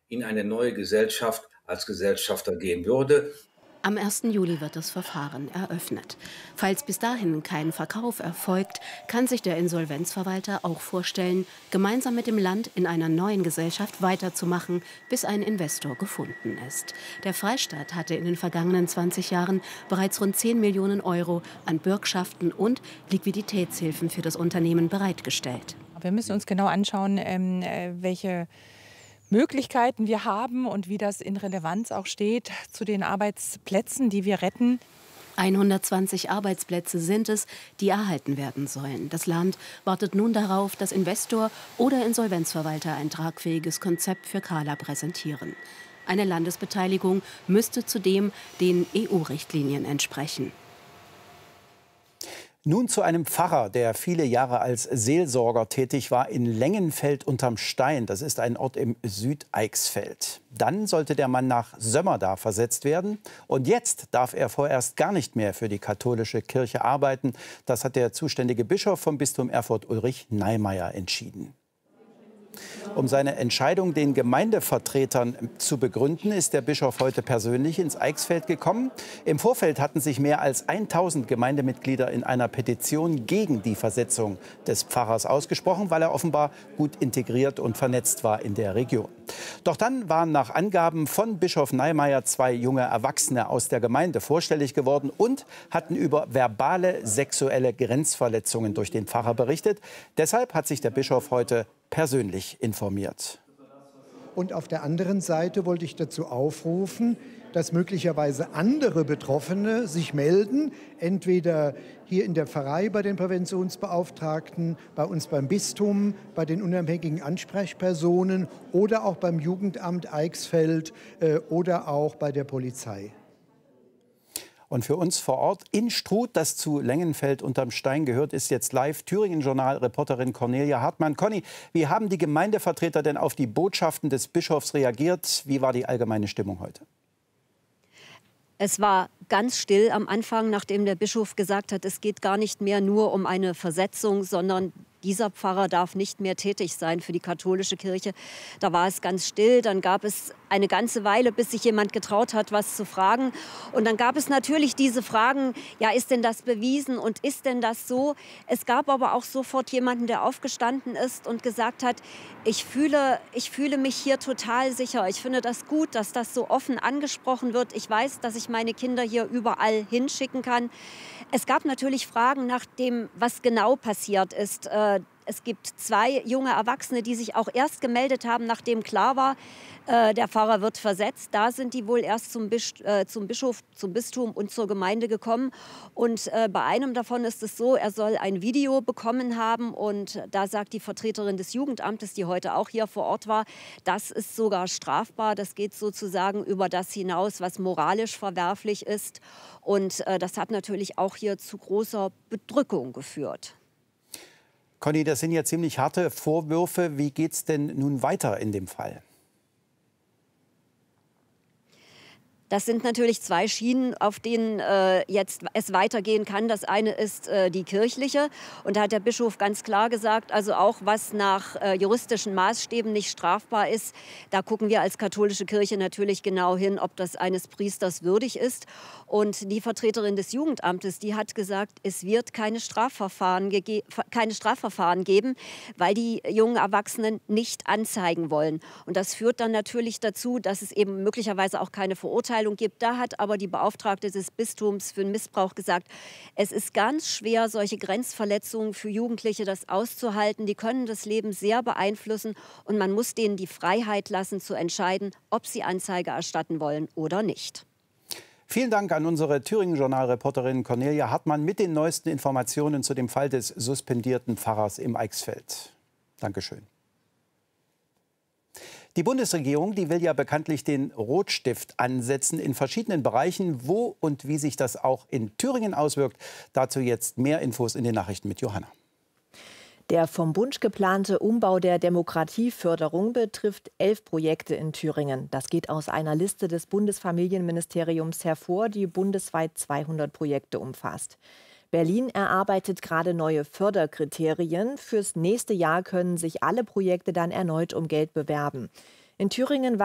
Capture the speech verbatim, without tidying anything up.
in eine neue Gesellschaft als Gesellschafter gehen würde. Am ersten Juli wird das Verfahren eröffnet. Falls bis dahin kein Verkauf erfolgt, kann sich der Insolvenzverwalter auch vorstellen, gemeinsam mit dem Land in einer neuen Gesellschaft weiterzumachen, bis ein Investor gefunden ist. Der Freistaat hatte in den vergangenen zwanzig Jahren bereits rund zehn Millionen Euro an Bürgschaften und Liquiditätshilfen für das Unternehmen bereitgestellt. Wir müssen uns genau anschauen, ähm, welche Möglichkeiten wir haben und wie das in Relevanz auch steht zu den Arbeitsplätzen, die wir retten. hundertzwanzig Arbeitsplätze sind es, die erhalten werden sollen. Das Land wartet nun darauf, dass Investor oder Insolvenzverwalter ein tragfähiges Konzept für Kala präsentieren. Eine Landesbeteiligung müsste zudem den E U-Richtlinien entsprechen. Nun zu einem Pfarrer, der viele Jahre als Seelsorger tätig war in Lengenfeld unterm Stein. Das ist ein Ort im Südeichsfeld. Dann sollte der Mann nach Sömmerda versetzt werden. Und jetzt darf er vorerst gar nicht mehr für die katholische Kirche arbeiten. Das hat der zuständige Bischof vom Bistum Erfurt, Ulrich Neimeyer, entschieden. Um seine Entscheidung den Gemeindevertretern zu begründen, ist der Bischof heute persönlich ins Eichsfeld gekommen. Im Vorfeld hatten sich mehr als tausend Gemeindemitglieder in einer Petition gegen die Versetzung des Pfarrers ausgesprochen, weil er offenbar gut integriert und vernetzt war in der Region. Doch dann waren nach Angaben von Bischof Neimeyer zwei junge Erwachsene aus der Gemeinde vorstellig geworden und hatten über verbale sexuelle Grenzverletzungen durch den Pfarrer berichtet. Deshalb hat sich der Bischof heute persönlich informiert. Und auf der anderen Seite wollte ich dazu aufrufen, dass möglicherweise andere Betroffene sich melden, entweder hier in der Pfarrei bei den Präventionsbeauftragten, bei uns beim Bistum, bei den unabhängigen Ansprechpersonen oder auch beim Jugendamt Eichsfeld äh, oder auch bei der Polizei. Und für uns vor Ort in Struth, das zu Lengenfeld unterm Stein gehört, ist jetzt live Thüringen-Journal-Reporterin Cornelia Hartmann. Conny, wie haben die Gemeindevertreter denn auf die Botschaften des Bischofs reagiert? Wie war die allgemeine Stimmung heute? Es war ganz still am Anfang, nachdem der Bischof gesagt hat, es geht gar nicht mehr nur um eine Versetzung, sondern dieser Pfarrer darf nicht mehr tätig sein für die katholische Kirche. Da war es ganz still. Dann gab es eine ganze Weile, bis sich jemand getraut hat, was zu fragen. Und dann gab es natürlich diese Fragen, ja, ist denn das bewiesen und ist denn das so? Es gab aber auch sofort jemanden, der aufgestanden ist und gesagt hat, ich fühle, ich fühle mich hier total sicher. Ich finde das gut, dass das so offen angesprochen wird. Ich weiß, dass ich meine Kinder hier überall hinschicken kann. Es gab natürlich Fragen nach dem, was genau passiert ist. Es gibt zwei junge Erwachsene, die sich auch erst gemeldet haben, nachdem klar war, der Pfarrer wird versetzt. Da sind die wohl erst zum, Bisch, zum Bischof, zum Bistum und zur Gemeinde gekommen. Und bei einem davon ist es so, er soll ein Video bekommen haben. Und da sagt die Vertreterin des Jugendamtes, die heute auch hier vor Ort war, das ist sogar strafbar. Das geht sozusagen über das hinaus, was moralisch verwerflich ist. Und das hat natürlich auch hier zu großer Bedrückung geführt. Conny, das sind ja ziemlich harte Vorwürfe. Wie geht es denn nun weiter in dem Fall? Das sind natürlich zwei Schienen, auf denen äh, jetzt es weitergehen kann. Das eine ist äh, die kirchliche. Und da hat der Bischof ganz klar gesagt, also auch was nach äh, juristischen Maßstäben nicht strafbar ist, da gucken wir als katholische Kirche natürlich genau hin, ob das eines Priesters würdig ist. Und die Vertreterin des Jugendamtes, die hat gesagt, es wird keine Strafverfahren, keine Strafverfahren geben, weil die jungen Erwachsenen nicht anzeigen wollen. Und das führt dann natürlich dazu, dass es eben möglicherweise auch keine Verurteilung gibt. Da hat aber die Beauftragte des Bistums für den Missbrauch gesagt, es ist ganz schwer, solche Grenzverletzungen für Jugendliche das auszuhalten. Die können das Leben sehr beeinflussen und man muss denen die Freiheit lassen, zu entscheiden, ob sie Anzeige erstatten wollen oder nicht. Vielen Dank an unsere Thüringen-Journal-Reporterin Cornelia Hartmann mit den neuesten Informationen zu dem Fall des suspendierten Pfarrers im Eichsfeld. Dankeschön. Die Bundesregierung, die will ja bekanntlich den Rotstift ansetzen in verschiedenen Bereichen. Wo und wie sich das auch in Thüringen auswirkt, dazu jetzt mehr Infos in den Nachrichten mit Johanna. Der vom Bund geplante Umbau der Demokratieförderung betrifft elf Projekte in Thüringen. Das geht aus einer Liste des Bundesfamilienministeriums hervor, die bundesweit zweihundert Projekte umfasst. Berlin erarbeitet gerade neue Förderkriterien. Fürs nächste Jahr können sich alle Projekte dann erneut um Geld bewerben. In Thüringen war